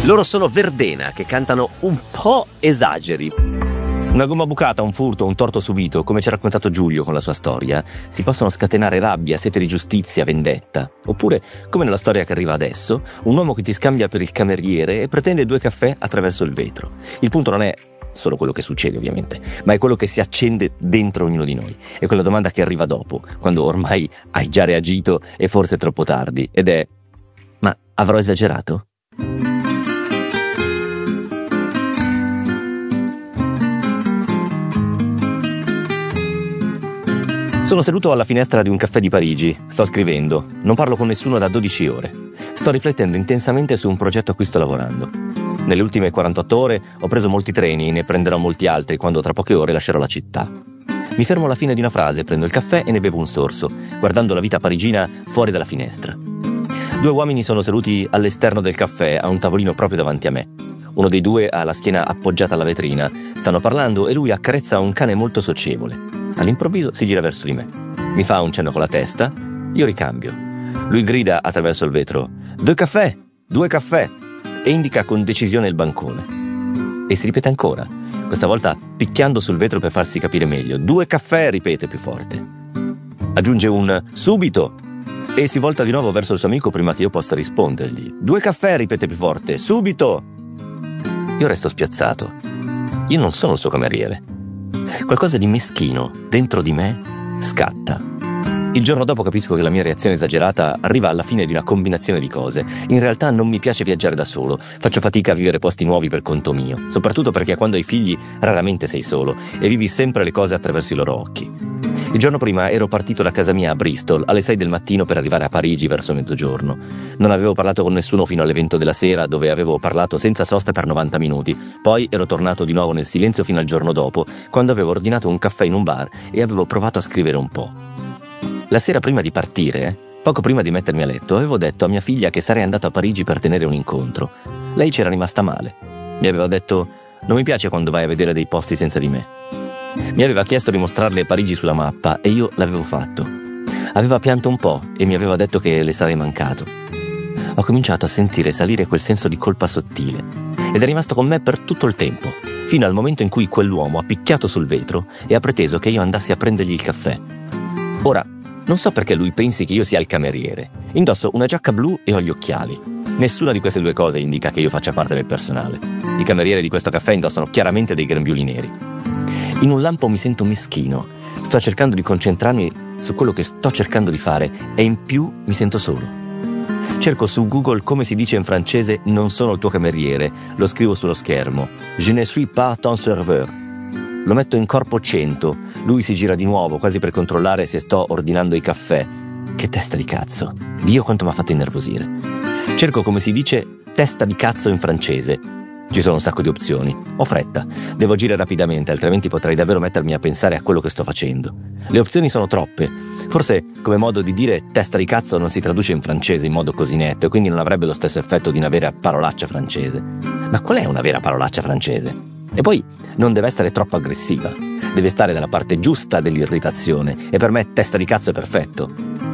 Loro sono Verdena, che cantano un po' esageri. Una gomma bucata, un furto, un torto subito, come ci ha raccontato Giulio con la sua storia, si possono scatenare rabbia, sete di giustizia, vendetta. Oppure, come nella storia che arriva adesso, un uomo che ti scambia per il cameriere e pretende 2 caffè attraverso il vetro. Il punto non è solo quello che succede, ovviamente, ma è quello che si accende dentro ognuno di noi. È quella domanda che arriva dopo, quando ormai hai già reagito e forse è troppo tardi, ed è: ma avrò esagerato? Sono seduto alla finestra di un caffè di Parigi, sto scrivendo, non parlo con nessuno da 12 ore. Sto riflettendo intensamente su un progetto a cui sto lavorando. Nelle ultime 48 ore ho preso molti treni, ne prenderò molti altri quando tra poche ore lascerò la città. Mi fermo alla fine di una frase, prendo il caffè e ne bevo un sorso, guardando la vita parigina fuori dalla finestra. 2 uomini sono seduti all'esterno del caffè, a un tavolino proprio davanti a me. Uno dei 2 ha la schiena appoggiata alla vetrina, stanno parlando e lui accarezza un cane molto socievole. All'improvviso si gira verso di me. Mi fa un cenno con la testa, io ricambio. Lui grida attraverso il vetro: 2 caffè, 2 caffè, e indica con decisione il bancone. E si ripete ancora, questa volta picchiando sul vetro per farsi capire meglio. 2 caffè, ripete più forte. Aggiunge un subito e si volta di nuovo verso il suo amico prima che io possa rispondergli. 2 caffè, ripete più forte, subito. Io resto spiazzato. Io non sono il suo cameriere. Qualcosa di meschino dentro di me scatta. Il giorno dopo capisco che la mia reazione esagerata arriva alla fine di una combinazione di cose. In realtà non mi piace viaggiare da solo, faccio fatica a vivere posti nuovi per conto mio, soprattutto perché quando hai figli raramente sei solo e vivi sempre le cose attraverso i loro occhi. Il giorno prima ero partito da casa mia a Bristol alle 6 del mattino per arrivare a Parigi verso mezzogiorno. Non avevo parlato con nessuno fino all'evento della sera, dove avevo parlato senza sosta per 90 minuti. Poi ero tornato di nuovo nel silenzio fino al giorno dopo, quando avevo ordinato un caffè in un bar e avevo provato a scrivere un po'. La sera prima di partire, poco prima di mettermi a letto, avevo detto a mia figlia che sarei andato a Parigi per tenere un incontro. Lei c'era rimasta male. Mi aveva detto: non mi piace quando vai a vedere dei posti senza di me. Mi aveva chiesto di mostrarle Parigi sulla mappa e io l'avevo fatto. Aveva pianto un po' e mi aveva detto che le sarei mancato. Ho cominciato a sentire salire quel senso di colpa sottile ed è rimasto con me per tutto il tempo, fino al momento in cui quell'uomo ha picchiato sul vetro e ha preteso che io andassi a prendergli il caffè. Ora, non so perché lui pensi che io sia il cameriere. Indosso una giacca blu e ho gli occhiali. Nessuna di queste 2 cose indica che io faccia parte del personale. I camerieri di questo caffè indossano chiaramente dei grembiuli neri. In un lampo mi sento meschino. Sto cercando di concentrarmi su quello che sto cercando di fare e in più mi sento solo. Cerco su Google come si dice in francese "non sono il tuo cameriere", lo scrivo sullo schermo. Je ne suis pas ton serveur. Lo metto in corpo 100. Lui si gira di nuovo, quasi per controllare se sto ordinando i caffè. Che testa di cazzo. Dio quanto mi ha fatto innervosire. Cerco come si dice testa di cazzo in francese. Ci sono un sacco di opzioni. Ho fretta. Devo agire rapidamente, altrimenti potrei davvero mettermi a pensare a quello che sto facendo. Le opzioni sono troppe. Forse, come modo di dire testa di cazzo non si traduce in francese in modo così netto e quindi non avrebbe lo stesso effetto di una vera parolaccia francese. Ma qual è una vera parolaccia francese? E poi non deve essere troppo aggressiva. Deve stare dalla parte giusta dell'irritazione e per me testa di cazzo è perfetto.